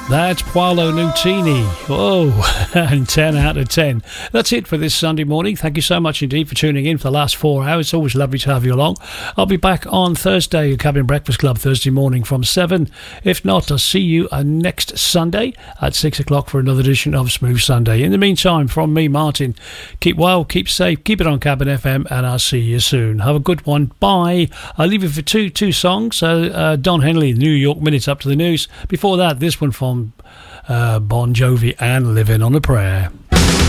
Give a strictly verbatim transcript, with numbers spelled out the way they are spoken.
That's Paolo Nutini. Oh, and ten out of ten. That's it for this Sunday morning. Thank you so much indeed for tuning in for the last four hours. It's always lovely to have you along. I'll be back on Thursday at Cabin Breakfast Club Thursday morning from seven. If not, I'll see you uh, next Sunday at six o'clock for another edition of Smooth Sunday. In the meantime, from me, Martin, keep well, keep safe, keep it on Cabin F M, and I'll see you soon. Have a good one. Bye. I'll leave you for two two songs. Uh, uh, Don Henley, New York Minute Up to the News. Before that, this one from Uh, Bon Jovi and Living on a Prayer.